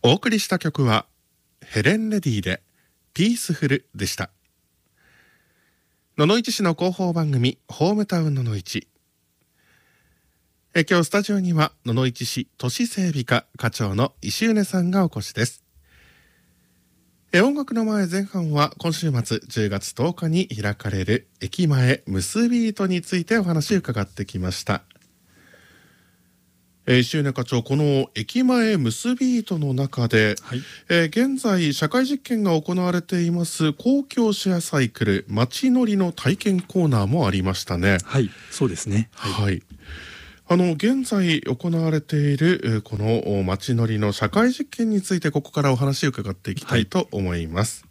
お送りした曲はヘレン・レディでピースフルでした。野々市市の広報番組ホームタウン野々市。今日スタジオには野々市市都市整備課課長の石畝さんがお越しです。音楽の前半は今週末10月10日に開かれる駅前ムスビートについてお話を伺ってきました。石畝課長、この駅前ムスビートの中で、現在社会実験が行われています公共シェアサイクル街乗りの体験コーナーもありましたね。 はい、そうですね。 はい。現在行われているこの街乗りの社会実験についてここからお話を伺っていきたいと思います。